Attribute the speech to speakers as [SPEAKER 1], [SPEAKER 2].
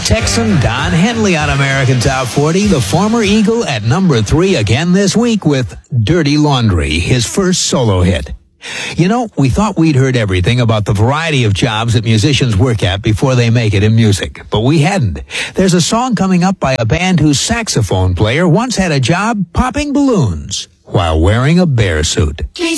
[SPEAKER 1] Texan Don Henley on American Top 40, the former Eagle at number 3 again this week with Dirty Laundry, his first solo hit. You know, we thought we'd heard everything about the variety of jobs that musicians work at before they make it in music, but we hadn't. There's a song coming up by a band whose saxophone player once had a job popping balloons while wearing a bear suit.